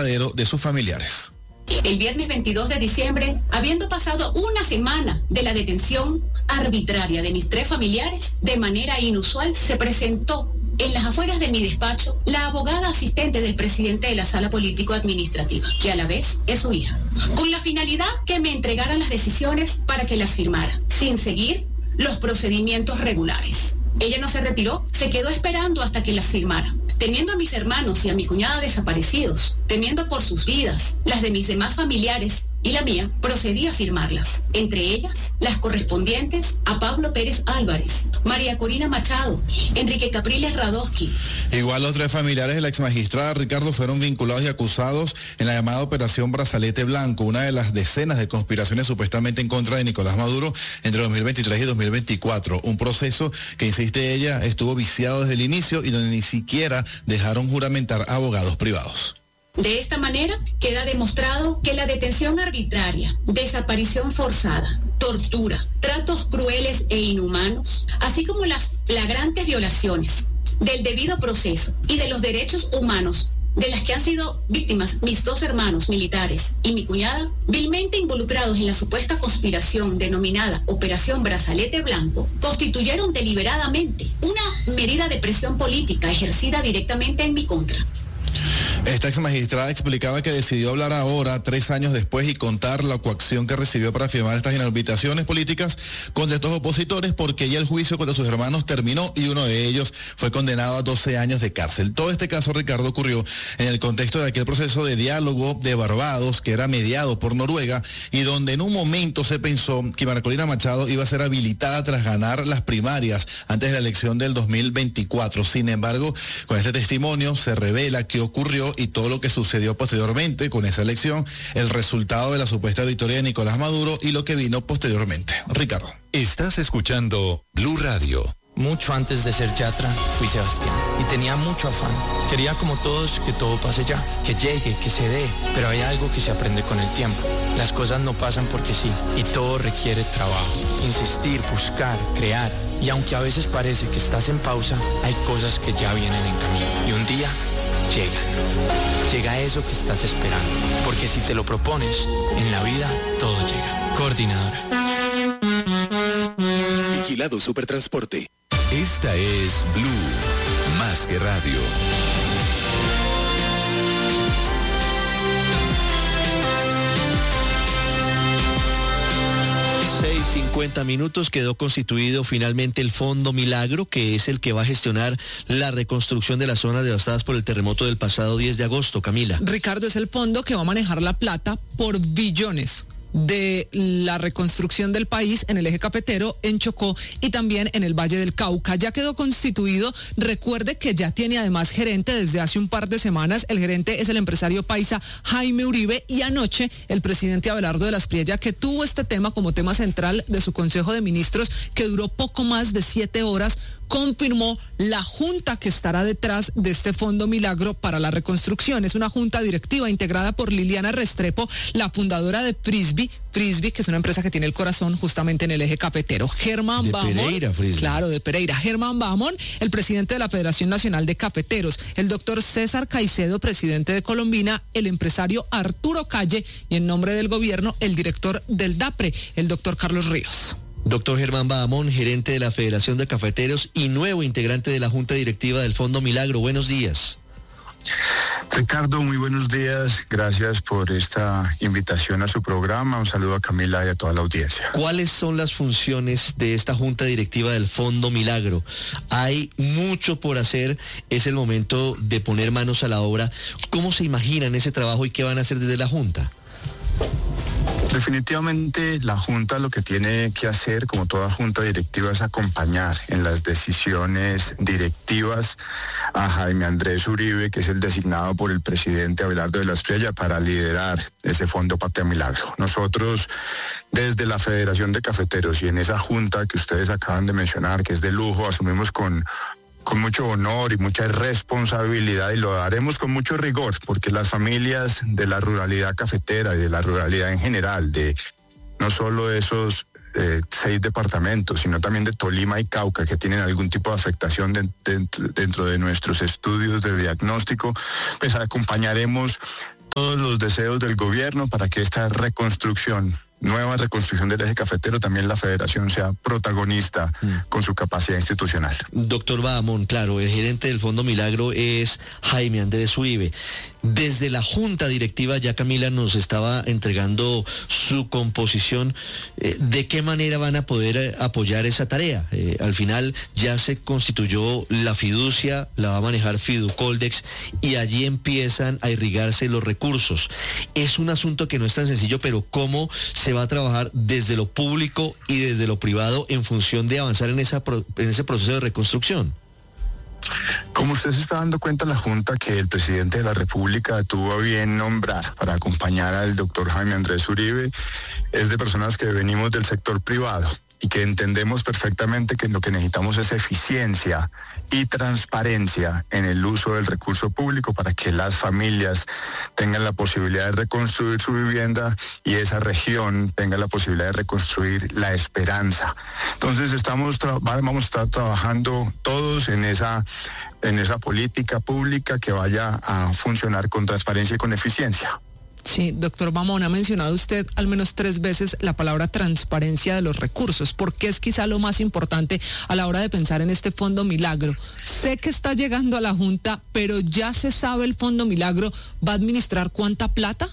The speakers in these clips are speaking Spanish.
paradero de sus familiares. El viernes 22 de diciembre, habiendo pasado una semana de la detención arbitraria de mis 3 familiares, de manera inusual se presentó en las afueras de mi despacho la abogada asistente del presidente de la Sala Político-Administrativa, que a la vez es su hija, con la finalidad que me entregaran las decisiones para que las firmara, sin seguir los procedimientos regulares. Ella no se retiró, se quedó esperando hasta que las firmara. Temiendo a mis hermanos y a mi cuñada desaparecidos, temiendo por sus vidas, las de mis demás familiares y la mía, procedí a firmarlas. Entre ellas, las correspondientes a Pablo Pérez Álvarez, María Corina Machado, Enrique Capriles Radowski. Igual los 3 familiares de la exmagistrada, Ricardo, fueron vinculados y acusados en la llamada Operación Brazalete Blanco, una de las decenas de conspiraciones supuestamente en contra de Nicolás Maduro entre 2023 y 2024. Un proceso que, insiste ella, estuvo viciado desde el inicio y donde ni siquiera dejaron juramentar abogados privados. De esta manera, queda demostrado que la detención arbitraria, desaparición forzada, tortura, tratos crueles e inhumanos, así como las flagrantes violaciones del debido proceso y de los derechos humanos de las que han sido víctimas mis 2 hermanos militares y mi cuñada, vilmente involucrados en la supuesta conspiración denominada Operación Brazalete Blanco, constituyeron deliberadamente una medida de presión política ejercida directamente en mi contra. Esta exmagistrada explicaba que decidió hablar ahora, 3 años después, y contar la coacción que recibió para firmar estas inhabilitaciones políticas contra estos opositores, porque ya el juicio contra sus hermanos terminó y uno de ellos fue condenado a 12 años de cárcel. Todo este caso, Ricardo, ocurrió en el contexto de aquel proceso de diálogo de Barbados que era mediado por Noruega y donde en un momento se pensó que María Corina Machado iba a ser habilitada tras ganar las primarias antes de la elección del 2024. Sin embargo, con este testimonio se revela qué ocurrió y todo lo que sucedió posteriormente con esa elección, el resultado de la supuesta victoria de Nicolás Maduro y lo que vino posteriormente. Ricardo. Estás escuchando Blue Radio. Mucho antes de ser yatra, fui Sebastián y tenía mucho afán. Quería como todos que todo pase ya, que llegue, que se dé, pero hay algo que se aprende con el tiempo. Las cosas no pasan porque sí y todo requiere trabajo, insistir, buscar, crear. Y aunque a veces parece que estás en pausa, hay cosas que ya vienen en camino y un día llega eso que estás esperando, porque si te lo propones, en la vida todo llega. Coordinadora. Vigilado Supertransporte. Esta es Blue, más que radio. 6:50 minutos, quedó constituido finalmente el Fondo Milagro, que es el que va a gestionar la reconstrucción de las zonas devastadas por el terremoto del pasado 10 de agosto, Camila. Ricardo, es el fondo que va a manejar la plata por billones de la reconstrucción del país en el eje cafetero, en Chocó y también en el Valle del Cauca. Ya quedó constituido. Recuerde que ya tiene además gerente desde hace un par de semanas. El gerente es el empresario paisa Jaime Uribe, y anoche el presidente Abelardo de la Espriella, que tuvo este tema como tema central de su Consejo de Ministros, que duró poco más de 7 horas, confirmó la junta que estará detrás de este Fondo Milagro para la reconstrucción. Es una junta directiva integrada por Liliana Restrepo, la fundadora de Frisbee, que es una empresa que tiene el corazón justamente en el eje cafetero. Germán Bamón, Pereira, Frisbee. Claro, de Pereira. Germán Bamón, el presidente de la Federación Nacional de Cafeteros, el doctor César Caicedo, presidente de Colombina, el empresario Arturo Calle, y en nombre del gobierno, el director del DAPRE, el doctor Carlos Ríos. Doctor Germán Bahamón, gerente de la Federación de Cafeteros y nuevo integrante de la Junta Directiva del Fondo Milagro. Buenos días. Ricardo, muy buenos días. Gracias por esta invitación a su programa. Un saludo a Camila y a toda la audiencia. ¿Cuáles son las funciones de esta Junta Directiva del Fondo Milagro? Hay mucho por hacer. Es el momento de poner manos a la obra. ¿Cómo se imaginan ese trabajo y qué van a hacer desde la Junta? Definitivamente la Junta lo que tiene que hacer, como toda Junta Directiva, es acompañar en las decisiones directivas a Jaime Andrés Uribe, que es el designado por el presidente Abelardo de la Espriella para liderar ese Fondo Patria Milagro. Nosotros, desde la Federación de Cafeteros y en esa Junta que ustedes acaban de mencionar, que es de lujo, asumimos con mucho honor y mucha responsabilidad, y lo haremos con mucho rigor, porque las familias de la ruralidad cafetera y de la ruralidad en general, de no solo esos 6 departamentos, sino también de Tolima y Cauca, que tienen algún tipo de afectación dentro de nuestros estudios de diagnóstico, pues acompañaremos todos los deseos del gobierno para que esta nueva reconstrucción del eje cafetero, también la federación sea protagonista con su capacidad institucional. Doctor Bahamón, claro, el gerente del Fondo Milagro es Jaime Andrés Uribe. Desde la junta directiva, ya Camila nos estaba entregando su composición. ¿De qué manera van a poder apoyar esa tarea? Al final ya se constituyó la fiducia, la va a manejar Fiducoldex y allí empiezan a irrigarse los recursos. Es un asunto que no es tan sencillo, pero ¿cómo se va a trabajar desde lo público y desde lo privado en función de avanzar en ese proceso de reconstrucción? Como usted se está dando cuenta, la junta que el presidente de la República tuvo a bien nombrar para acompañar al doctor Jaime Andrés Uribe es de personas que venimos del sector privado y que entendemos perfectamente que lo que necesitamos es eficiencia y transparencia en el uso del recurso público para que las familias tengan la posibilidad de reconstruir su vivienda y esa región tenga la posibilidad de reconstruir la esperanza. Entonces vamos a estar trabajando todos en esa política pública que vaya a funcionar con transparencia y con eficiencia. Sí, doctor Bahamón, ha mencionado usted al menos 3 veces la palabra transparencia de los recursos, porque es quizá lo más importante a la hora de pensar en este Fondo Milagro. Sé que está llegando a la Junta, pero ¿ya se sabe el Fondo Milagro va a administrar cuánta plata?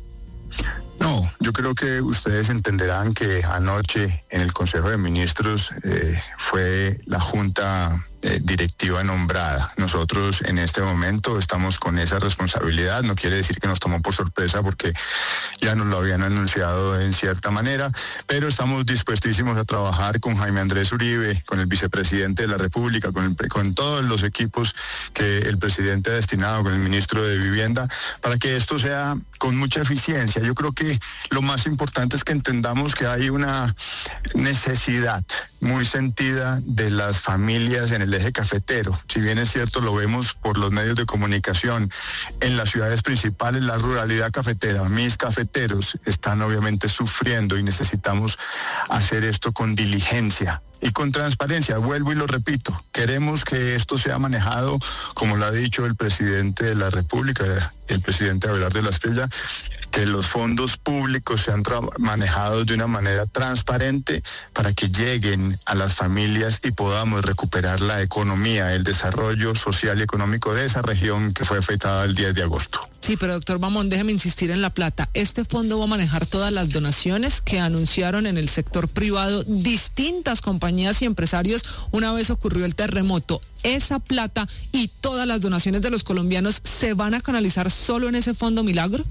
No, yo creo que ustedes entenderán que anoche en el Consejo de Ministros fue la Junta directiva nombrada. Nosotros en este momento estamos con esa responsabilidad. No quiere decir que nos tomó por sorpresa porque ya nos lo habían anunciado en cierta manera, pero estamos dispuestísimos a trabajar con Jaime Andrés Uribe, con el vicepresidente de la República, con todos los equipos que el presidente ha destinado, con el ministro de Vivienda, para que esto sea con mucha eficiencia. Yo creo que lo más importante es que entendamos que hay una necesidad muy sentida de las familias en el eje cafetero. Si bien es cierto, lo vemos por los medios de comunicación, en las ciudades principales, la ruralidad cafetera, mis cafeteros están obviamente sufriendo y necesitamos hacer esto con diligencia y con transparencia. Vuelvo y lo repito, queremos que esto sea manejado, como lo ha dicho el presidente de la República, el presidente Abelardo de la Espriella, que los fondos públicos sean manejados de una manera transparente para que lleguen a las familias y podamos recuperar la economía, el desarrollo social y económico de esa región que fue afectada el 10 de agosto. Sí, pero doctor Bahamón, déjeme insistir en la plata. Este fondo va a manejar todas las donaciones que anunciaron en el sector privado distintas compañías y empresarios una vez ocurrió el terremoto. Esa plata y todas las donaciones de los colombianos se van a canalizar solo en ese Fondo Milagro.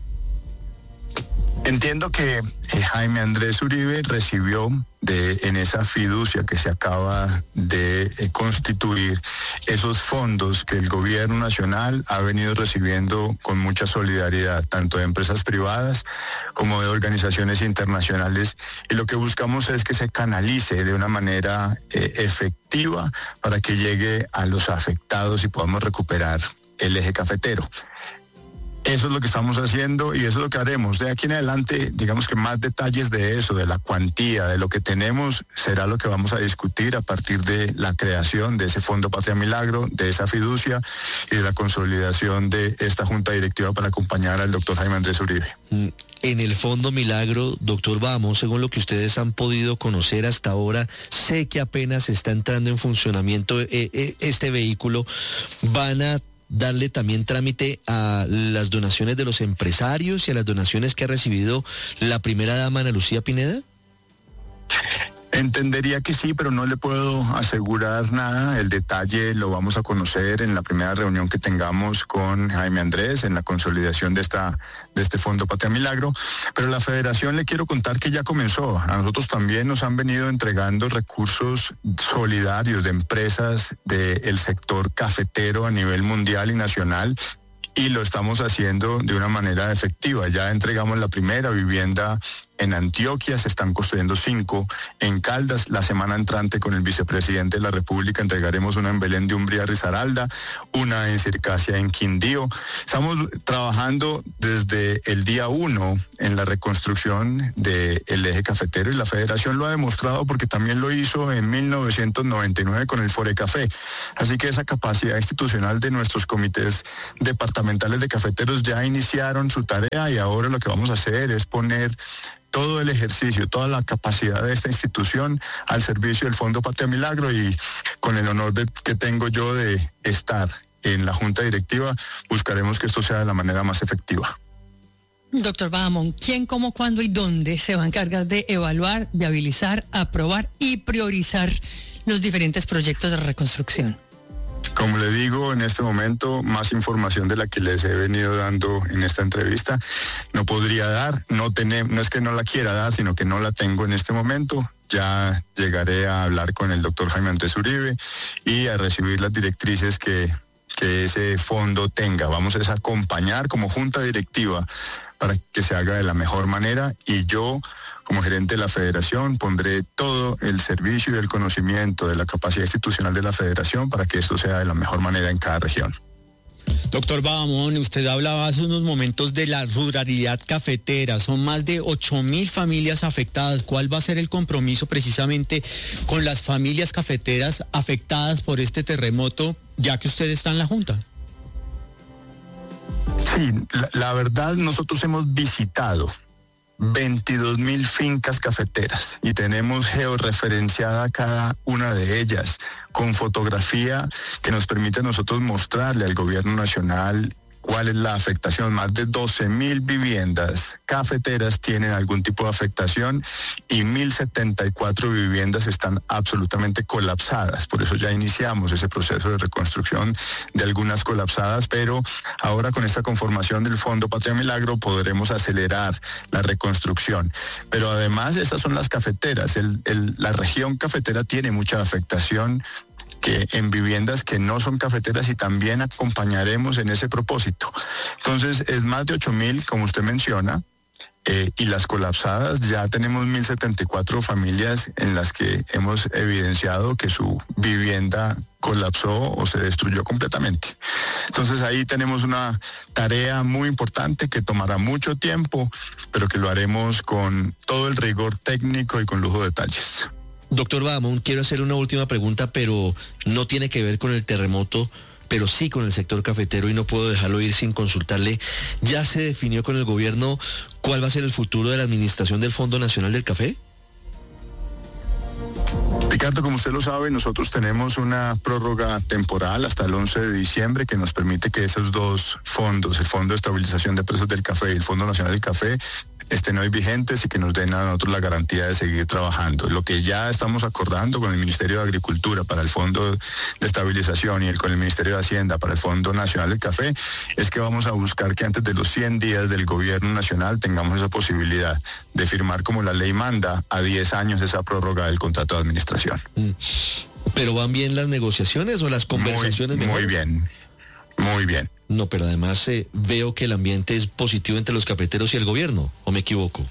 Entiendo que Jaime Andrés Uribe recibió en esa fiducia que se acaba de constituir esos fondos que el gobierno nacional ha venido recibiendo con mucha solidaridad, tanto de empresas privadas como de organizaciones internacionales, y lo que buscamos es que se canalice de una manera efectiva para que llegue a los afectados y podamos recuperar el eje cafetero. Eso es lo que estamos haciendo y eso es lo que haremos. De aquí en adelante, digamos que más detalles de eso, de la cuantía, de lo que tenemos, será lo que vamos a discutir a partir de la creación de ese Fondo Patria Milagro, de esa fiducia y de la consolidación de esta junta directiva para acompañar al doctor Jaime Andrés Uribe. En el Fondo Milagro, doctor Bahamón, según lo que ustedes han podido conocer hasta ahora, sé que apenas está entrando en funcionamiento este vehículo, ¿van a darle también trámite a las donaciones de los empresarios y a las donaciones que ha recibido la primera dama Ana Lucía Pineda? Entendería que sí, pero no le puedo asegurar nada. El detalle lo vamos a conocer en la primera reunión que tengamos con Jaime Andrés en la consolidación de este Fondo Patria Milagro. Pero la Federación, le quiero contar que ya comenzó. A nosotros también nos han venido entregando recursos solidarios de empresas del sector cafetero a nivel mundial y nacional, y lo estamos haciendo de una manera efectiva. Ya entregamos la primera vivienda en Antioquia, se están construyendo 5 en Caldas. La semana entrante con el vicepresidente de la República entregaremos una en Belén de Umbría, Risaralda, una en Circasia, en Quindío. Estamos trabajando desde el día 1 en la reconstrucción del eje cafetero y la Federación lo ha demostrado porque también lo hizo en 1999 con el Forecafé. Así que esa capacidad institucional de nuestros comités departamentales departamentales de cafeteros ya iniciaron su tarea y ahora lo que vamos a hacer es poner todo el ejercicio, toda la capacidad de esta institución al servicio del Fondo Patria Milagro, y con el honor que tengo yo de estar en la junta directiva, buscaremos que esto sea de la manera más efectiva. Doctor Bahamonde, ¿quién, cómo, cuándo y dónde se va a encargar de evaluar, viabilizar, aprobar y priorizar los diferentes proyectos de reconstrucción? Como le digo, en este momento, más información de la que les he venido dando en esta entrevista no podría dar, no es que no la quiera dar, sino que no la tengo en este momento. Ya llegaré a hablar con el doctor Jaime Andrés Uribe y a recibir las directrices que ese fondo tenga. Vamos a acompañar como junta directiva para que se haga de la mejor manera, y yo, como gerente de la federación, pondré todo el servicio y el conocimiento de la capacidad institucional de la federación para que esto sea de la mejor manera en cada región. Doctor Bahamonde, usted hablaba hace unos momentos de la ruralidad cafetera. Son más de 8.000 familias afectadas. ¿Cuál va a ser el compromiso precisamente con las familias cafeteras afectadas por este terremoto, ya que usted está en la Junta? Sí, la verdad, nosotros hemos visitado 22.000 fincas cafeteras y tenemos georreferenciada cada una de ellas con fotografía que nos permite a nosotros mostrarle al gobierno nacional cuál es la afectación. Más de 12.000 viviendas cafeteras tienen algún tipo de afectación y 1.074 viviendas están absolutamente colapsadas. Por eso ya iniciamos ese proceso de reconstrucción de algunas colapsadas, pero ahora con esta conformación del Fondo Patria Milagro podremos acelerar la reconstrucción. Pero además esas son las cafeteras. La región cafetera tiene mucha afectación que en viviendas que no son cafeteras, y también acompañaremos en ese propósito. Entonces, es más de 8.000, como usted menciona, y las colapsadas, ya tenemos 1.074 familias en las que hemos evidenciado que su vivienda colapsó o se destruyó completamente. Entonces ahí tenemos una tarea muy importante que tomará mucho tiempo, pero que lo haremos con todo el rigor técnico y con lujo de detalles. Doctor Bahamonde, quiero hacer una última pregunta, pero no tiene que ver con el terremoto, pero sí con el sector cafetero, y no puedo dejarlo ir sin consultarle. ¿Ya se definió con el gobierno cuál va a ser el futuro de la administración del Fondo Nacional del Café? Ricardo, como usted lo sabe, nosotros tenemos una prórroga temporal hasta el 11 de diciembre que nos permite que esos dos fondos, el Fondo de Estabilización de Precios del Café y el Fondo Nacional del Café, estén hoy vigentes y que nos den a nosotros la garantía de seguir trabajando. Lo que ya estamos acordando con el Ministerio de Agricultura para el Fondo de Estabilización y con el Ministerio de Hacienda para el Fondo Nacional del Café es que vamos a buscar que antes de los 100 días del Gobierno Nacional tengamos esa posibilidad de firmar, como la ley manda, a 10 años esa prórroga del contrato de administración. ¿Pero van bien las negociaciones o las conversaciones? Muy bien, muy bien. No, pero además veo que el ambiente es positivo entre los cafeteros y el gobierno, ¿o me equivoco?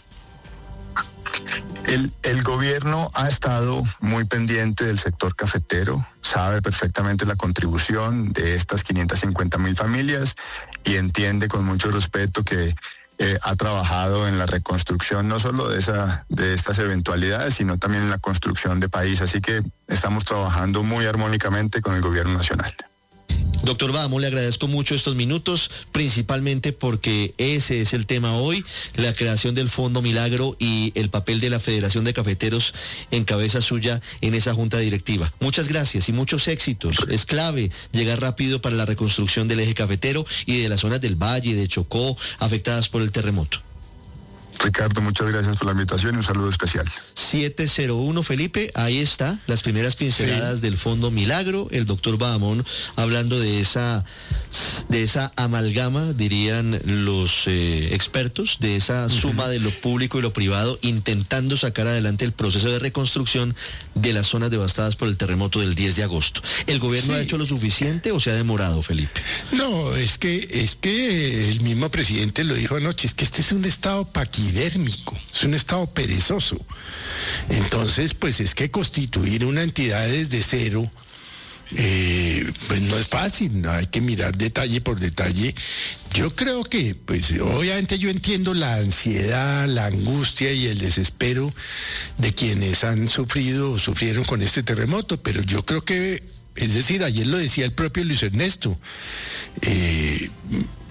El gobierno ha estado muy pendiente del sector cafetero, sabe perfectamente la contribución de estas 550.000 familias y entiende con mucho respeto que ha trabajado en la reconstrucción no solo de estas eventualidades, sino también en la construcción de país. Así que estamos trabajando muy armónicamente con el gobierno nacional. Doctor Bahamonde, le agradezco mucho estos minutos, principalmente porque ese es el tema hoy, la creación del Fondo Milagro y el papel de la Federación de Cafeteros en cabeza suya en esa junta directiva. Muchas gracias y muchos éxitos. Es clave llegar rápido para la reconstrucción del eje cafetero y de las zonas del Valle, de Chocó, afectadas por el terremoto. Ricardo, muchas gracias por la invitación y un saludo especial. 701, Felipe, ahí está, las primeras pinceladas del Fondo Milagro, el doctor Bahamonde hablando de esa amalgama, dirían los expertos, de esa suma de lo público y lo privado, intentando sacar adelante el proceso de reconstrucción de las zonas devastadas por el terremoto del 10 de agosto. ¿El gobierno ha hecho lo suficiente o se ha demorado, Felipe? No, es que el mismo presidente lo dijo anoche, es que este es un estado paquidérmico, es un estado perezoso. Entonces, pues es que constituir una entidad desde cero, pues no es fácil, ¿no? Hay que mirar detalle por detalle. Yo creo que, pues obviamente yo entiendo la ansiedad, la angustia y el desespero de quienes han sufrido o sufrieron con este terremoto, pero yo creo que, es decir, ayer lo decía el propio Luis Ernesto,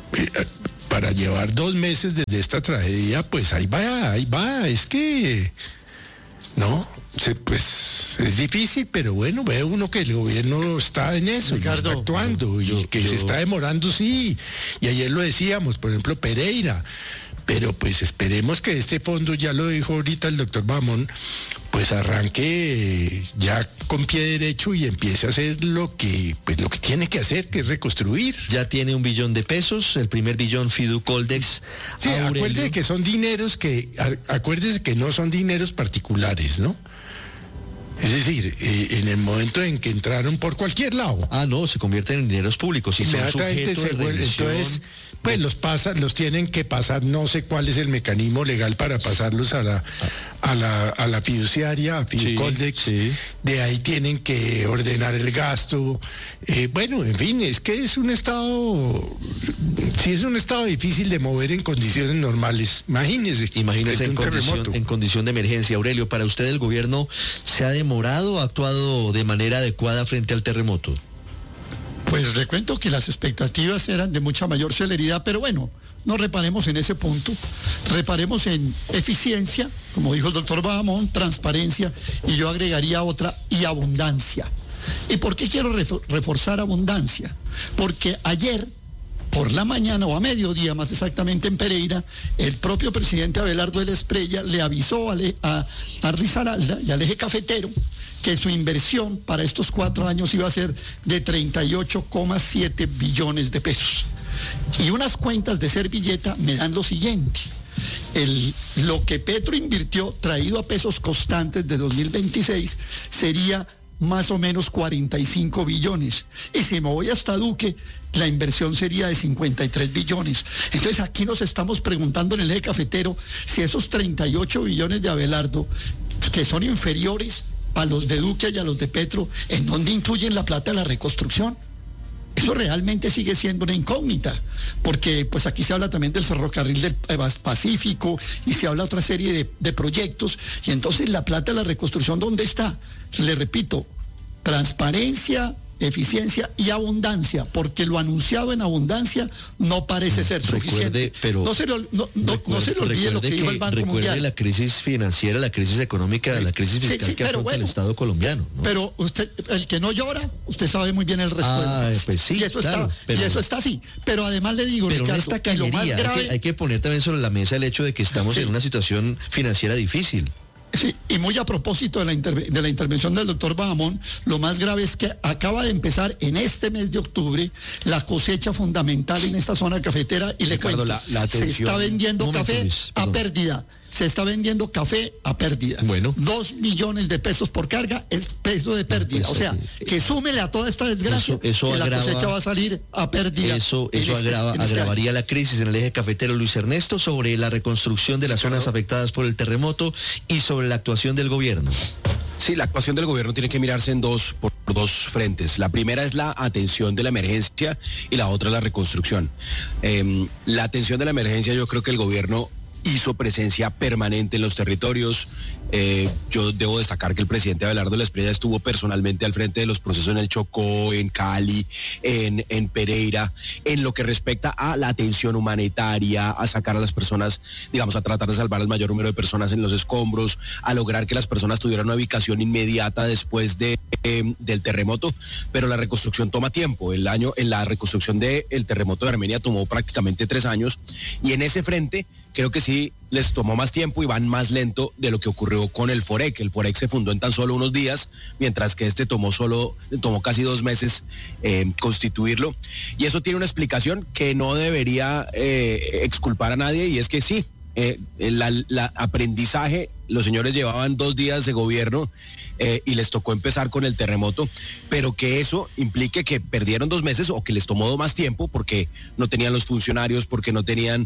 para llevar 2 meses desde esta tragedia, pues ahí va, es que, no, pues es difícil, pero bueno, ve uno que el gobierno está en eso, Ricardo, está actuando, y que se está demorando, sí, y ayer lo decíamos, por ejemplo, Pereira, pero pues esperemos que este fondo, ya lo dijo ahorita el doctor Bahamón, pues arranque ya con pie derecho y empiece a hacer lo que tiene que hacer, que es reconstruir. Ya tiene $1 billón, el primer billón Fiducoldex. Sí, acuérdese que son dineros acuérdese que no son dineros particulares, ¿no? Es decir, en el momento en que entraron por cualquier lado. No, se convierten en dineros públicos y son sujetos de revisión. Entonces, pues los tienen que pasar, no sé cuál es el mecanismo legal para pasarlos a la fiduciaria, a Fiducoldex, sí. De ahí tienen que ordenar el gasto, bueno, en fin, es que es un estado difícil de mover en condiciones normales, imagínese en condición de emergencia. Aurelio, para usted el gobierno se ha demorado o ha actuado de manera adecuada frente al terremoto. Pues le cuento que las expectativas eran de mucha mayor celeridad, pero bueno, no reparemos en ese punto, reparemos en eficiencia, como dijo el doctor Bahamón, transparencia, y yo agregaría otra, y abundancia. ¿Y por qué quiero reforzar abundancia? Porque ayer, por la mañana o a mediodía más exactamente en Pereira, el propio presidente Abelardo Esprella le avisó a Risaralda y al eje cafetero que su inversión para estos 4 años iba a ser de 38,7 billones de pesos. Y unas cuentas de servilleta me dan lo siguiente. Lo que Petro invirtió traído a pesos constantes de 2026 sería más o menos 45 billones. Y si me voy hasta Duque, la inversión sería de 53 billones. Entonces aquí nos estamos preguntando en el eje cafetero si esos 38 billones de Abelardo, que son inferiores a los de Duque y a los de Petro, ¿en dónde incluyen la plata de la reconstrucción? Eso realmente sigue siendo una incógnita, porque pues aquí se habla también del ferrocarril del Pacífico y se habla otra serie de proyectos, y entonces la plata de la reconstrucción, ¿dónde está? Le repito, transparencia, eficiencia y abundancia, porque lo anunciado en abundancia no parece ser suficiente. Pero no se le olvide lo que dijo el Banco Mundial. La crisis financiera, la crisis económica, la crisis fiscal que afronta el Estado colombiano, ¿no? Pero usted, el que no llora, usted sabe muy bien el resto pues sí, y eso claro, y eso está así. Pero además le digo, pero Ricardo, en esta cañería, lo más grave, hay que poner también sobre la mesa el hecho de que estamos en una situación financiera difícil. Sí, y muy a propósito de la intervención del doctor Bahamón, lo más grave es que acaba de empezar en este mes de octubre la cosecha fundamental en esta zona cafetera, y Ricardo, le cuento, se está vendiendo café a pérdida. Se está vendiendo café a pérdida. Bueno. 2 millones de pesos por carga es peso de pérdida. O sea, que súmele a toda esta desgracia, eso que agrava, la cosecha va a salir a pérdida. Eso agravaría la crisis en el eje cafetero. Luis Ernesto, sobre la reconstrucción de las zonas afectadas por el terremoto y sobre la actuación del gobierno. Sí, la actuación del gobierno tiene que mirarse por dos frentes. La primera es la atención de la emergencia y la otra la reconstrucción. La atención de la emergencia, yo creo que el gobierno hizo presencia permanente en los territorios. Yo debo destacar que el presidente Abelardo Esprella estuvo personalmente al frente de los procesos en el Chocó, en Cali, en Pereira, en lo que respecta a la atención humanitaria, a sacar a las personas, digamos, a tratar de salvar al mayor número de personas en los escombros, a lograr que las personas tuvieran una ubicación inmediata después del terremoto, pero la reconstrucción toma tiempo. En la reconstrucción del terremoto de Armenia tomó prácticamente 3 años, y en ese frente creo que sí les tomó más tiempo y van más lento de lo que ocurrió con el Forec. El Forec se fundó en tan solo unos días, mientras que tomó casi 2 meses constituirlo. Y eso tiene una explicación que no debería exculpar a nadie, y es que sí, el aprendizaje, los señores llevaban 2 días de gobierno y les tocó empezar con el terremoto, pero que eso implique que perdieron 2 meses o que les tomó más tiempo porque no tenían los funcionarios, porque no tenían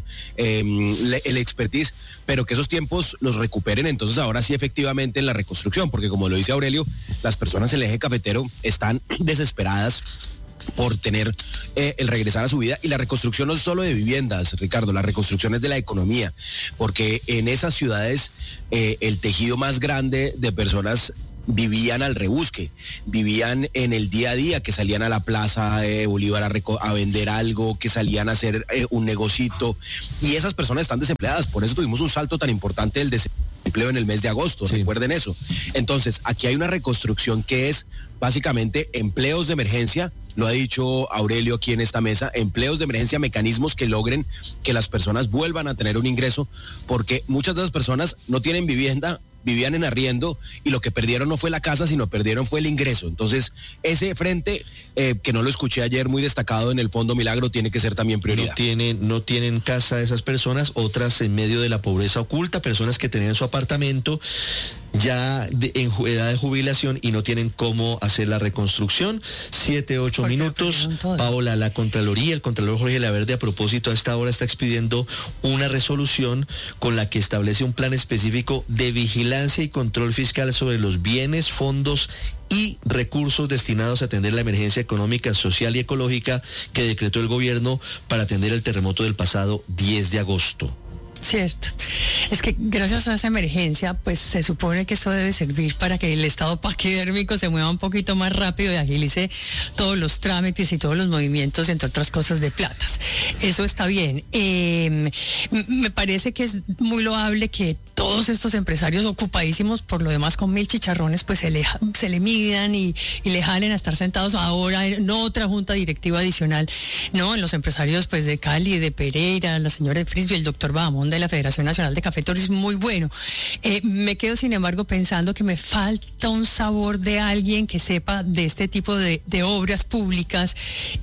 el expertise, pero que esos tiempos los recuperen entonces ahora sí efectivamente en la reconstrucción, porque como lo dice Aurelio, las personas en el eje cafetero están desesperadas por tener el regresar a su vida, y la reconstrucción no es solo de viviendas, Ricardo, la reconstrucción es de la economía, porque en esas ciudades el tejido más grande de personas vivían al rebusque, vivían en el día a día, que salían a la plaza de Bolívar a vender algo, que salían a hacer un negocito, y esas personas están desempleadas. Por eso tuvimos un salto tan importante del desempleo en el mes de agosto, sí. Recuerden eso. Entonces, aquí hay una reconstrucción que es básicamente empleos de emergencia, lo ha dicho Aurelio aquí en esta mesa, empleos de emergencia, mecanismos que logren que las personas vuelvan a tener un ingreso, porque muchas de las personas no tienen vivienda, vivían en arriendo, y lo que perdieron no fue la casa, sino perdieron fue el ingreso. Entonces, ese frente, que no lo escuché ayer muy destacado en el Fondo Milagro, tiene que ser también prioridad. No tienen casa esas personas, otras en medio de la pobreza oculta, personas que tenían su apartamento ya en edad de jubilación y no tienen cómo hacer la reconstrucción. 7-8 minutos. Paola, la Contraloría, el Contralor Jorge Laverde, a propósito, a esta hora está expidiendo una resolución con la que establece un plan específico de vigilancia y control fiscal sobre los bienes, fondos y recursos destinados a atender la emergencia económica, social y ecológica que decretó el gobierno para atender el terremoto del pasado 10 de agosto. Cierto. Es que gracias a esa emergencia, pues se supone que esto debe servir para que el estado paquidérmico se mueva un poquito más rápido y agilice todos los trámites y todos los movimientos, entre otras cosas, de platas. Eso está bien. Me parece que es muy loable que todos estos empresarios ocupadísimos, por lo demás con 1000 chicharrones, pues se le midan y le jalen a estar sentados ahora en otra junta directiva adicional, ¿no? En los empresarios pues de Cali, de Pereira, la señora de Frisbee, el doctor Bahamón de la Federación Nacional de Cafeteros, muy bueno. Me quedo, sin embargo, pensando que me falta un sabor de alguien que sepa de este tipo de obras públicas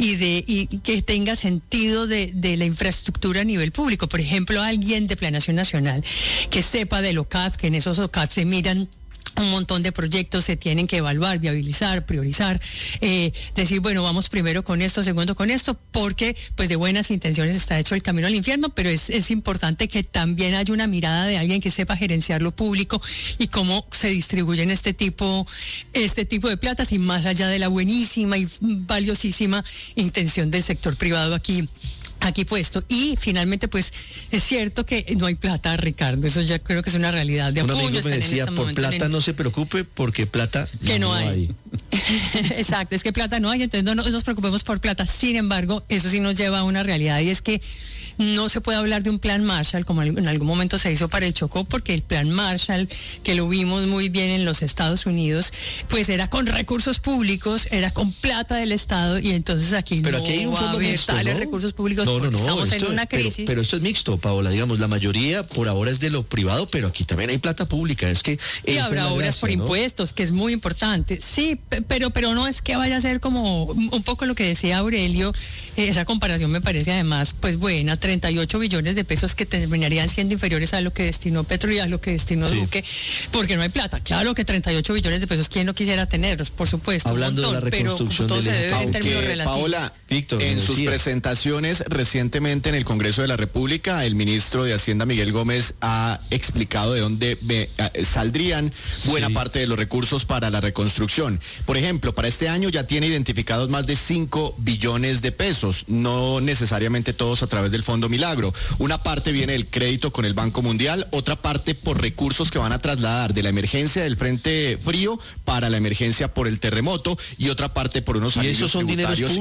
y que tenga sentido de la infraestructura a nivel público. Por ejemplo, alguien de Planeación Nacional que sepa del OCAD, que en esos OCAD se miran un montón de proyectos, se tienen que evaluar, viabilizar, priorizar, decir, bueno, vamos primero con esto, segundo con esto, porque pues de buenas intenciones está hecho el camino al infierno, pero es importante que también haya una mirada de alguien que sepa gerenciar lo público y cómo se distribuyen este tipo de platas, y más allá de la buenísima y valiosísima intención del sector privado aquí puesto. Y finalmente, pues es cierto que no hay plata, Ricardo, eso ya creo que es una realidad. De un amigo me decía, por plata no se preocupe, porque plata que no hay. Exacto, es que plata no hay, entonces no nos preocupemos por plata. Sin embargo, eso sí nos lleva a una realidad, y es que no se puede hablar de un plan Marshall como en algún momento se hizo para el Chocó, porque el plan Marshall, que lo vimos muy bien en los Estados Unidos, pues era con recursos públicos, era con plata del Estado, y entonces aquí pero no aquí hay un fondo mixto, tales recursos públicos, porque estamos en una crisis. Pero esto es mixto, Paola, digamos, la mayoría por ahora es de lo privado, pero aquí también hay plata pública, es que... Y habrá obras por impuestos, que es muy importante, sí, pero no es que vaya a ser como un poco lo que decía Aurelio, esa comparación me parece además pues buena, 38 billones de pesos que terminarían siendo inferiores a lo que destinó Petro y a lo que destinó Duque, porque no hay plata. Claro que 38 billones de pesos, ¿quién no quisiera tenerlos? Por supuesto. Hablando de la reconstrucción pero todo se debe en términos relativos. Paola, Víctor, en sus presentaciones recientemente en el Congreso de la República, el ministro de Hacienda, Miguel Gómez, ha explicado de dónde saldrían buena parte de los recursos para la reconstrucción. Por ejemplo, para este año ya tiene identificados más de 5 billones de pesos, no necesariamente todos a través del Fondo Milagro. Una parte viene del crédito con el Banco Mundial, otra parte por recursos que van a trasladar de la emergencia del Frente Frío para la emergencia por el terremoto, y otra parte por unos alivios tributarios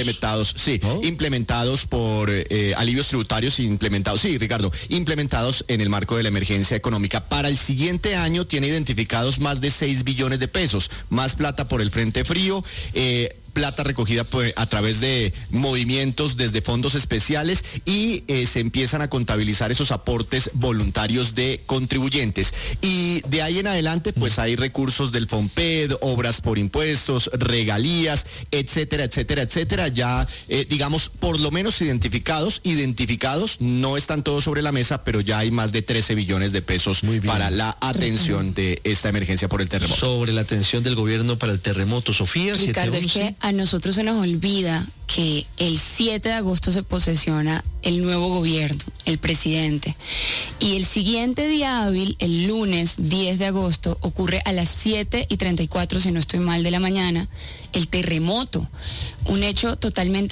implementados por alivios tributarios implementados en el marco de la emergencia económica. Para el siguiente año tiene identificados más de 6 billones de pesos, más plata por el Frente Frío, plata recogida a través de movimientos desde fondos especiales, y se empiezan a contabilizar esos aportes voluntarios de contribuyentes. Y de ahí en adelante, pues hay recursos del FOMPED, obras por impuestos, regalías, etcétera, etcétera, etcétera. Ya, digamos, por lo menos identificados, no están todos sobre la mesa, pero ya hay más de 13 billones de pesos para la atención de esta emergencia por el terremoto. Sobre la atención del gobierno para el terremoto, Sofía, Ricardo, es que a nosotros se nos olvida que el 7 de agosto se posesiona el nuevo gobierno, el presidente. Y el siguiente día hábil, el lunes 10 de agosto, ocurre a las 7:34, si no estoy mal, de la mañana, el terremoto. Un hecho totalmente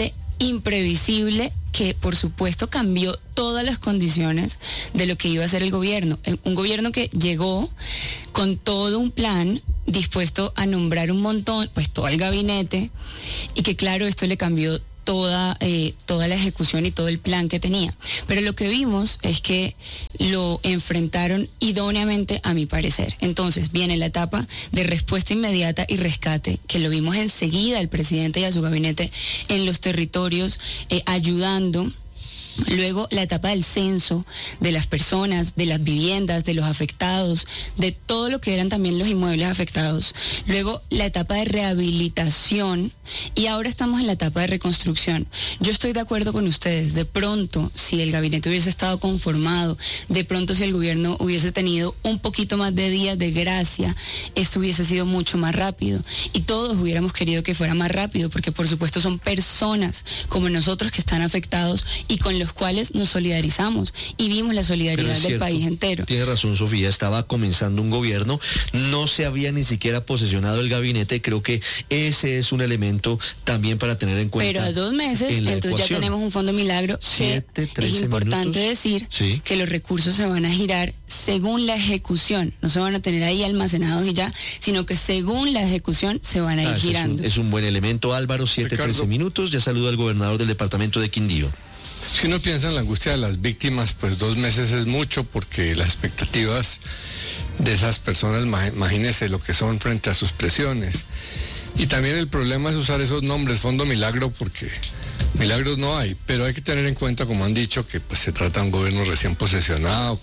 imprevisible que por supuesto cambió todas las condiciones de lo que iba a ser el gobierno. Un gobierno que llegó con todo un plan, dispuesto a nombrar un montón, pues todo el gabinete, y que claro, esto le cambió toda la ejecución y todo el plan que tenía. Pero lo que vimos es que lo enfrentaron idóneamente, a mi parecer. Entonces viene la etapa de respuesta inmediata y rescate, que lo vimos enseguida al presidente y a su gabinete en los territorios ayudando. Luego la etapa del censo de las personas, de las viviendas, de los afectados, de todo lo que eran también los inmuebles afectados. Luego la etapa de rehabilitación y ahora estamos en la etapa de reconstrucción. Yo estoy de acuerdo con ustedes, de pronto si el gabinete hubiese estado conformado, de pronto si el gobierno hubiese tenido un poquito más de días de gracia, esto hubiese sido mucho más rápido y todos hubiéramos querido que fuera más rápido porque por supuesto son personas como nosotros que están afectados y con los cuales nos solidarizamos y vimos la solidaridad del país entero. Tiene razón, Sofía, estaba comenzando un gobierno, no se había ni siquiera posesionado el gabinete, creo que ese es un elemento también para tener en cuenta. Pero a 2 meses, entonces ya tenemos un fondo milagro. 7, 13 es importante minutos. decir Sí. que los recursos se van a girar según la ejecución, no se van a tener ahí almacenados y ya, sino que según la ejecución se van a ir girando. Es un buen elemento, Álvaro, 7, 13 minutos, ya saludo al gobernador del departamento de Quindío. Si uno piensa en la angustia de las víctimas, pues 2 meses es mucho porque las expectativas de esas personas, imagínense lo que son frente a sus presiones. Y también el problema es usar esos nombres, Fondo Milagro, porque milagros no hay, pero hay que tener en cuenta, como han dicho, que pues se trata de un gobierno recién posesionado,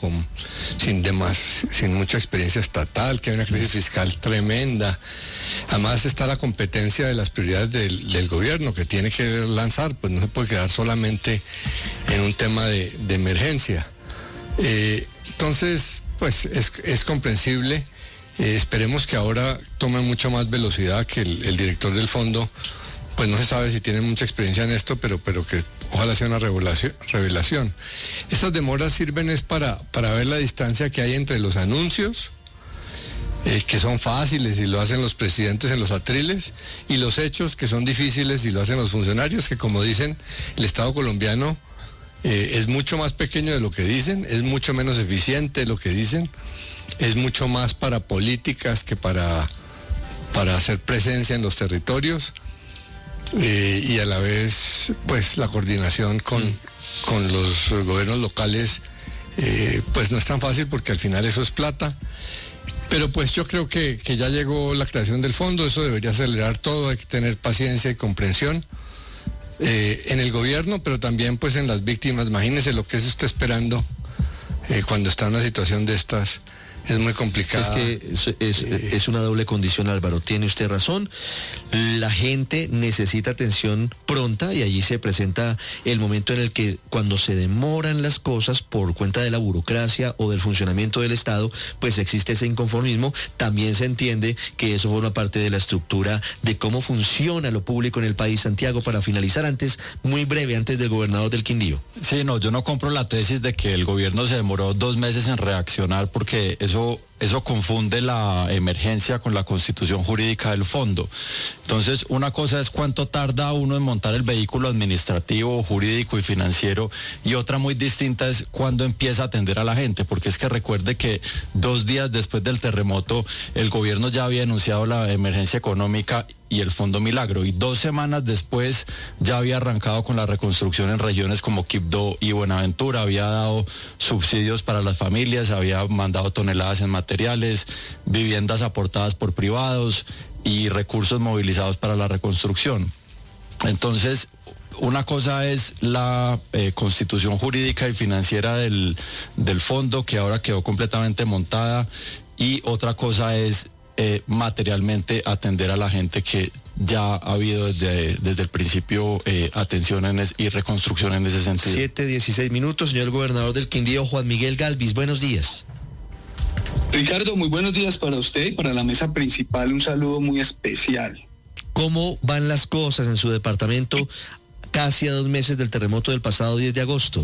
sin mucha experiencia estatal, que hay una crisis fiscal tremenda. Además está la competencia de las prioridades del gobierno que tiene que lanzar, pues no se puede quedar solamente en un tema de emergencia. Entonces, pues es comprensible. Esperemos que ahora tome mucho más velocidad, que el director del fondo, pues no se sabe si tiene mucha experiencia en esto, pero que ojalá sea una revelación. Estas demoras sirven es para ver la distancia que hay entre los anuncios, que son fáciles y lo hacen los presidentes en los atriles, y los hechos que son difíciles y lo hacen los funcionarios, que como dicen, el Estado colombiano es mucho más pequeño de lo que dicen, es mucho menos eficiente de lo que dicen, es mucho más para políticas que para hacer presencia en los territorios, y a la vez pues la coordinación con los gobiernos locales pues no es tan fácil porque al final eso es plata. Pero pues yo creo que ya llegó la creación del fondo, eso debería acelerar todo, hay que tener paciencia y comprensión en el gobierno, pero también pues en las víctimas. Imagínese lo que es usted esperando cuando está en una situación de estas. Es muy complicado. Es que es una doble condición, Álvaro. Tiene usted razón. La gente necesita atención pronta y allí se presenta el momento en el que cuando se demoran las cosas por cuenta de la burocracia o del funcionamiento del Estado, pues existe ese inconformismo. También se entiende que eso forma parte de la estructura de cómo funciona lo público en el país. Santiago, para finalizar muy breve, antes del gobernador del Quindío. Sí, no, yo no compro la tesis de que el gobierno se demoró 2 meses en reaccionar porque eso confunde la emergencia con la constitución jurídica del fondo. Entonces, una cosa es cuánto tarda uno en montar el vehículo administrativo, jurídico y financiero, y otra muy distinta es cuándo empieza a atender a la gente, porque es que recuerde que 2 días después del terremoto, el gobierno ya había anunciado la emergencia económica y el Fondo Milagro, y 2 semanas después ya había arrancado con la reconstrucción en regiones como Quibdó y Buenaventura, había dado subsidios para las familias, había mandado toneladas en materiales, viviendas aportadas por privados y recursos movilizados para la reconstrucción. Entonces, una cosa es la constitución jurídica y financiera del fondo, que ahora quedó completamente montada, y otra cosa es materialmente atender a la gente, que ya ha habido desde el principio atención y reconstrucción en ese sentido. 7:16 minutos, señor gobernador del Quindío, Juan Miguel Galvis, buenos días. Ricardo, muy buenos días para usted y para la mesa principal, un saludo muy especial. ¿Cómo van las cosas en su departamento casi a 2 meses del terremoto del pasado 10 de agosto?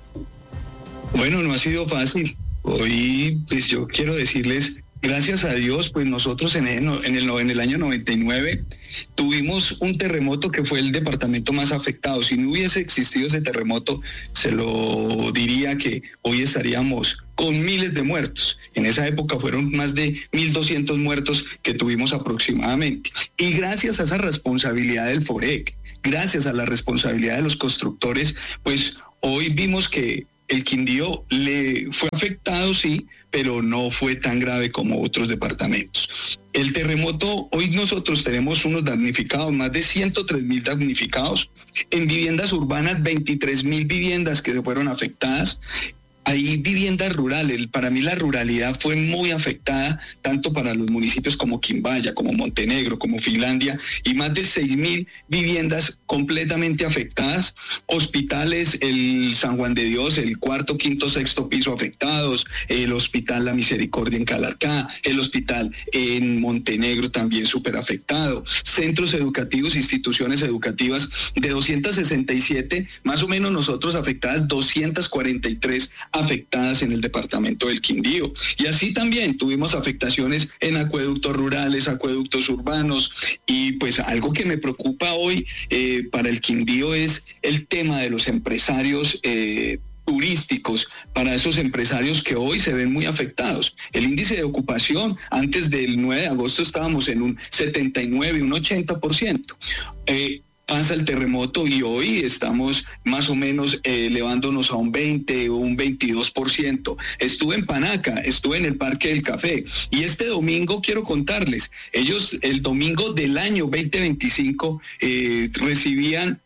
Bueno, no ha sido fácil. Hoy, pues yo quiero decirles, gracias a Dios, pues nosotros en el año 99 tuvimos un terremoto que fue el departamento más afectado. Si no hubiese existido ese terremoto, se lo diría que hoy estaríamos con miles de muertos. En esa época fueron más de 1.200 muertos que tuvimos aproximadamente. Y gracias a esa responsabilidad del FOREC, gracias a la responsabilidad de los constructores, pues hoy vimos que el Quindío le fue afectado, sí, pero no fue tan grave como otros departamentos. El terremoto, hoy nosotros tenemos unos damnificados, más de 103.000 damnificados. En viviendas urbanas, 23.000 viviendas que se fueron afectadas. Hay viviendas rurales. Para mí la ruralidad fue muy afectada, tanto para los municipios como Quimbaya, como Montenegro, como Finlandia, y más de 6.000 viviendas completamente afectadas. Hospitales, el San Juan de Dios, el 4., 5., 6. piso afectados, el Hospital La Misericordia en Calarcá, el hospital en Montenegro también súper afectado. Centros educativos, instituciones educativas de 267, más o menos nosotros afectadas 243 afectadas en el departamento del Quindío. Y así también tuvimos afectaciones en acueductos rurales, acueductos urbanos, y pues algo que me preocupa hoy para el Quindío es el tema de los empresarios turísticos, para esos empresarios que hoy se ven muy afectados. El índice de ocupación, antes del 9 de agosto estábamos en un 79, un 80%. Pasa el terremoto y hoy estamos más o menos elevándonos a un 20 o un 22%. Estuve en Panaca, estuve en el Parque del Café, y este domingo quiero contarles, ellos el domingo del año 2025 recibieron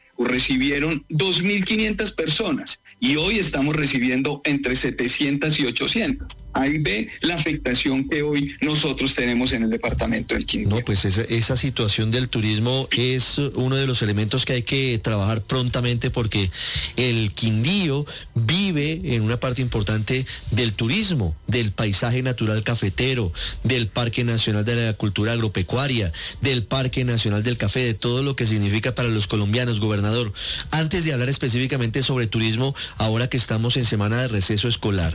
2.500 personas, y hoy estamos recibiendo entre 700 y 800. Ahí ve la afectación que hoy nosotros tenemos en el departamento del Quindío. No, pues esa situación del turismo es uno de los elementos que hay que trabajar prontamente, porque el Quindío vive en una parte importante del turismo, del paisaje natural cafetero, del Parque Nacional de la Cultura Agropecuaria, del Parque Nacional del Café, de todo lo que significa para los colombianos. Gobernador, antes de hablar específicamente sobre turismo, ahora que estamos en semana de receso escolar,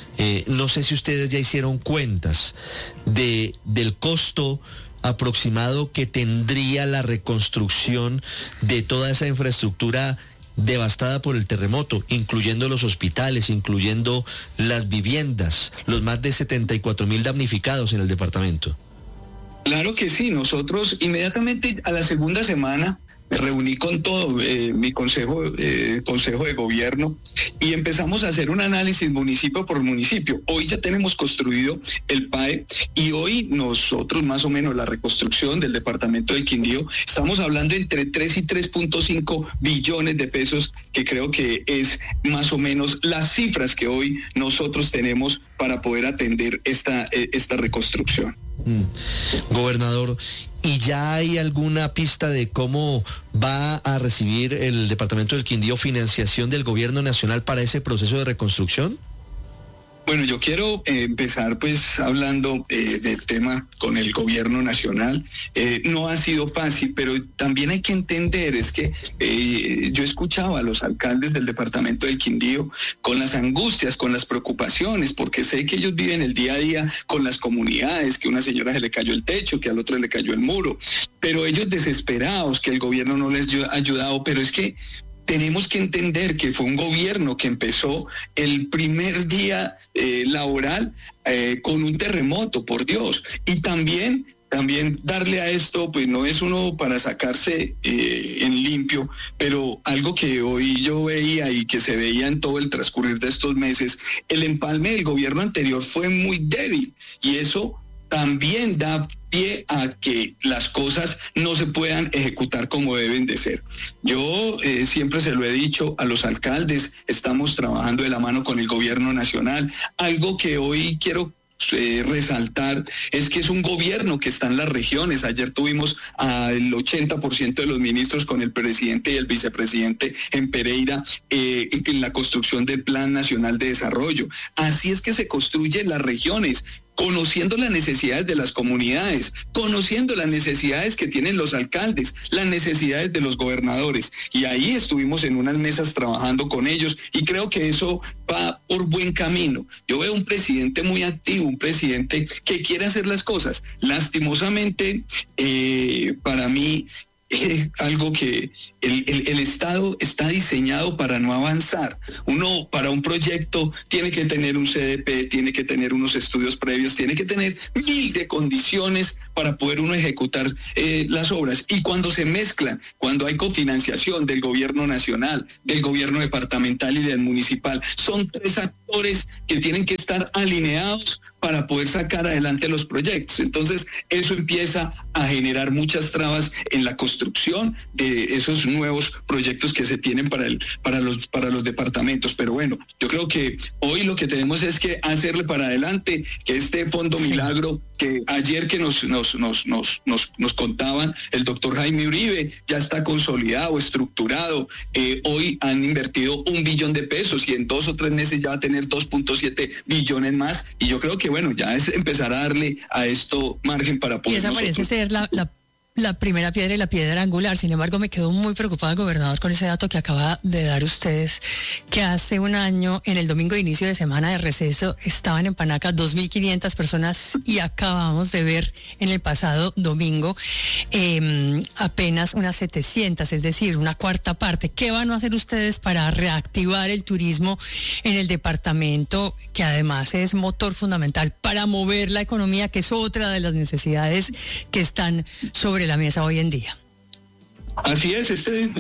no sé si ustedes ya hicieron cuentas del costo aproximado que tendría la reconstrucción de toda esa infraestructura devastada por el terremoto, incluyendo los hospitales, incluyendo las viviendas, los más de 74.000 damnificados en el departamento. Claro que sí, nosotros inmediatamente a la segunda semana me reuní con todo mi consejo de gobierno, y empezamos a hacer un análisis municipio por municipio. Hoy ya tenemos construido el PAE, y hoy nosotros más o menos la reconstrucción del departamento del Quindío, estamos hablando entre 3 y 3.5 billones de pesos, que creo que es más o menos las cifras que hoy nosotros tenemos para poder atender esta reconstrucción. Gobernador, ¿y ya hay alguna pista de cómo va a recibir el departamento del Quindío financiación del gobierno nacional para ese proceso de reconstrucción? Bueno, yo quiero empezar pues hablando del tema con el gobierno nacional. No ha sido fácil, pero también hay que entender, es que yo escuchaba a los alcaldes del departamento del Quindío con las angustias, con las preocupaciones, porque sé que ellos viven el día a día con las comunidades, que a una señora se le cayó el techo, que al otro le cayó el muro, pero ellos desesperados, que el gobierno no les ha ayudado, pero es que tenemos que entender que fue un gobierno que empezó el primer día laboral con un terremoto, por Dios. Y también darle a esto, pues no es uno para sacarse en limpio, pero algo que hoy yo veía y que se veía en todo el transcurrir de estos meses, el empalme del gobierno anterior fue muy débil, y eso también da pie a que las cosas no se puedan ejecutar como deben de ser. Yo siempre se lo he dicho a los alcaldes, estamos trabajando de la mano con el gobierno nacional. Algo que hoy quiero resaltar es que es un gobierno que está en las regiones. Ayer tuvimos al 80% de los ministros con el presidente y el vicepresidente en Pereira en la construcción del Plan Nacional de Desarrollo. Así es que se construyen las regiones. conociendo las necesidades de las comunidades, conociendo las necesidades que tienen los alcaldes, las necesidades de los gobernadores. Y ahí estuvimos en unas mesas trabajando con ellos y creo que eso va por buen camino. Yo veo un presidente muy activo, un presidente que quiere hacer las cosas. Lastimosamente, para mí, es algo que el Estado está diseñado para no avanzar. Uno, para un proyecto, tiene que tener un CDP, tiene que tener unos estudios previos, tiene que tener 1000 de condiciones para poder uno ejecutar las obras. Y cuando se mezclan, cuando hay cofinanciación del gobierno nacional, del gobierno departamental y del municipal, son 3 actores que tienen que estar alineados para poder sacar adelante los proyectos. Entonces, eso empieza a generar muchas trabas en la construcción de esos nuevos proyectos que se tienen para los departamentos. Pero bueno, yo creo que hoy lo que tenemos es que hacerle para adelante, que este Fondo Milagro, que ayer que nos contaban, el doctor Jaime Uribe ya está consolidado, estructurado. Hoy han invertido $1 billón y en 2 o 3 meses ya va a tener 2.7 billones más. Y yo creo que bueno, ya es empezar a darle a esto margen para poder. Y esa parece ser la primera piedra y la piedra angular. Sin embargo, me quedo muy preocupada, gobernador, con ese dato que acaba de dar ustedes, que hace un año, en el domingo de inicio de semana de receso, estaban en Panaca 2.500 personas y acabamos de ver en el pasado domingo apenas unas 700, es decir, una cuarta parte. ¿Qué van a hacer ustedes para reactivar el turismo en el departamento, que además es motor fundamental para mover la economía, que es otra de las necesidades que están sobre la mesa hoy en día? Así es,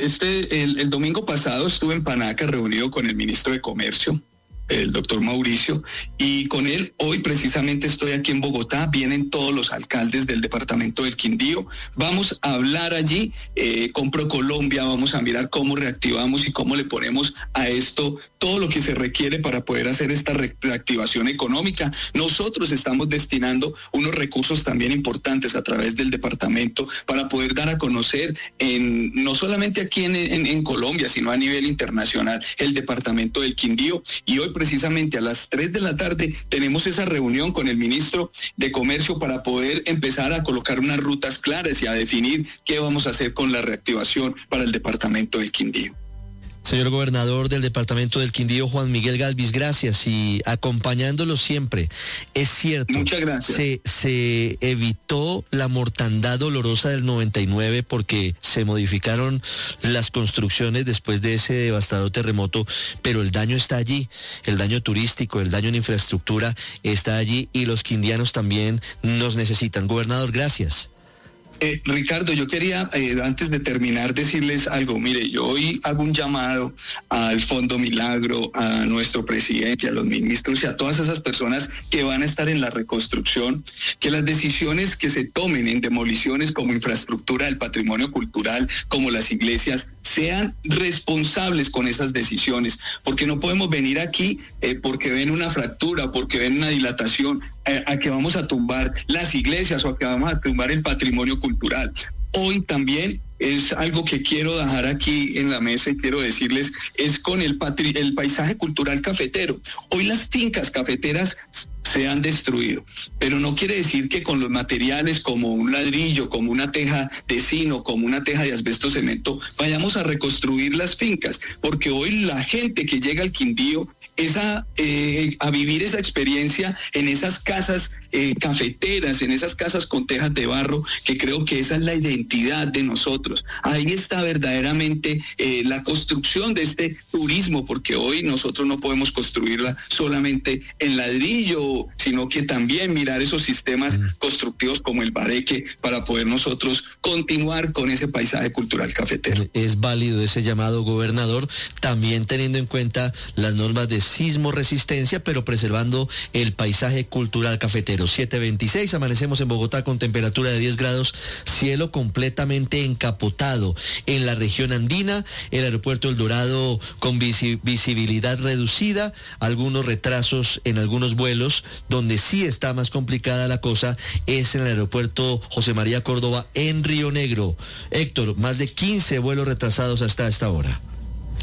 el domingo pasado estuve en Panaca reunido con el ministro de Comercio, el doctor Mauricio, y con él hoy precisamente estoy aquí en Bogotá. Vienen todos los alcaldes del departamento del Quindío. Vamos a hablar allí con ProColombia, vamos a mirar cómo reactivamos y cómo le ponemos a esto todo lo que se requiere para poder hacer esta reactivación económica. Nosotros estamos destinando unos recursos también importantes a través del departamento para poder dar a conocer, no solamente aquí en Colombia, sino a nivel internacional, el departamento del Quindío. Y hoy precisamente a las 3 de la tarde tenemos esa reunión con el ministro de Comercio para poder empezar a colocar unas rutas claras y a definir qué vamos a hacer con la reactivación para el departamento del Quindío. Señor gobernador del departamento del Quindío, Juan Miguel Galvis, gracias, y acompañándolo siempre. Es cierto, muchas gracias. Se evitó la mortandad dolorosa del 99 porque se modificaron las construcciones después de ese devastador terremoto, pero el daño está allí, el daño turístico, el daño en infraestructura está allí y los quindianos también nos necesitan. Gobernador, gracias. Ricardo, yo quería, antes de terminar, decirles algo. Mire, yo hoy hago un llamado al Fondo Milagro, a nuestro presidente, a los ministros y a todas esas personas que van a estar en la reconstrucción, que las decisiones que se tomen en demoliciones como infraestructura del patrimonio cultural, como las iglesias, sean responsables con esas decisiones, porque no podemos venir aquí porque ven una fractura, porque ven una dilatación, a que vamos a tumbar las iglesias o a que vamos a tumbar el patrimonio cultural. Hoy también es algo que quiero dejar aquí en la mesa y quiero decirles, es con el paisaje cultural cafetero. Hoy las fincas cafeteras se han destruido, pero no quiere decir que con los materiales como un ladrillo, como una teja de zinc, como una teja de asbesto cemento, vayamos a reconstruir las fincas, porque hoy la gente que llega al Quindío es a vivir esa experiencia en esas casas cafeteras, en esas casas con tejas de barro, que creo que esa es la identidad de nosotros. Ahí está verdaderamente la construcción de este turismo, porque hoy nosotros no podemos construirla solamente en ladrillo, sino que también mirar esos sistemas constructivos como el bareque para poder nosotros continuar con ese paisaje cultural cafetero. Es válido ese llamado, gobernador, también teniendo en cuenta las normas de sismo resistencia, pero preservando el paisaje cultural cafetero. 7:26, amanecemos en Bogotá con temperatura de 10 grados, cielo completamente encapotado. En la región andina, el aeropuerto El Dorado con visibilidad reducida, algunos retrasos en algunos vuelos. Donde sí está más complicada la cosa es en el aeropuerto José María Córdoba en Río Negro. Héctor, más de 15 vuelos retrasados hasta esta hora.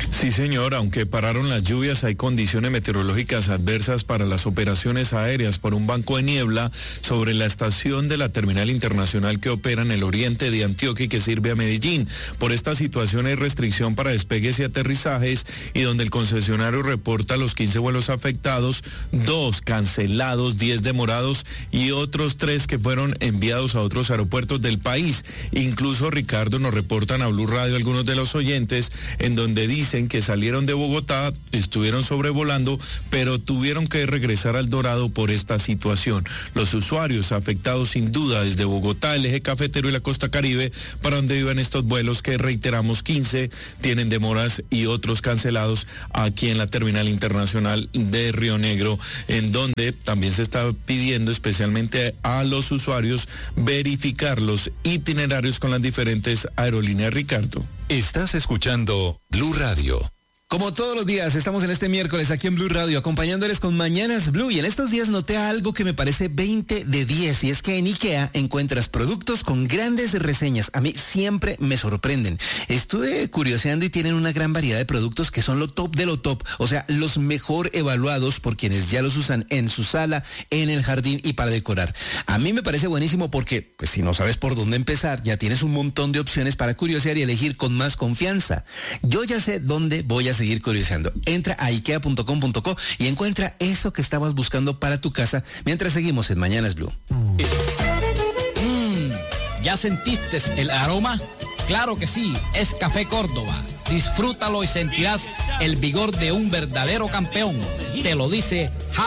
Sí, señor, aunque pararon las lluvias, hay condiciones meteorológicas adversas para las operaciones aéreas por un banco de niebla sobre la estación de la terminal internacional que opera en el oriente de Antioquia y que sirve a Medellín. Por esta situación hay restricción para despegues y aterrizajes, y donde el concesionario reporta los 15 vuelos afectados, 2 cancelados, 10 demorados y otros 3 que fueron enviados a otros aeropuertos del país. Incluso, Ricardo, nos reportan a Blue Radio algunos de los oyentes en donde dicen que salieron de Bogotá, estuvieron sobrevolando, pero tuvieron que regresar al Dorado por esta situación. Los usuarios afectados sin duda desde Bogotá, el eje cafetero y la costa Caribe, para donde iban estos vuelos que reiteramos 15 tienen demoras y otros cancelados aquí en la terminal internacional de Río Negro, en donde también se está pidiendo especialmente a los usuarios verificar los itinerarios con las diferentes aerolíneas. Ricardo. Estás escuchando Blue Radio. Como todos los días, estamos en este miércoles aquí en Blue Radio, acompañándoles con Mañanas Blue, y en estos días noté algo que me parece 20 de 10, y es que en IKEA encuentras productos con grandes reseñas. A mí siempre me sorprenden. Estuve curioseando y tienen una gran variedad de productos que son lo top de lo top, o sea, los mejor evaluados por quienes ya los usan en su sala, en el jardín y para decorar. A mí me parece buenísimo porque, pues si no sabes por dónde empezar, ya tienes un montón de opciones para curiosear y elegir con más confianza. Yo ya sé dónde voy a seguir curioseando. Entra a ikea.com.co y encuentra eso que estabas buscando para tu casa mientras seguimos en Mañanas Blue. ¿Ya sentiste el aroma? Claro que sí, es Café Córdoba. Disfrútalo y sentirás el vigor de un verdadero campeón. Te lo dice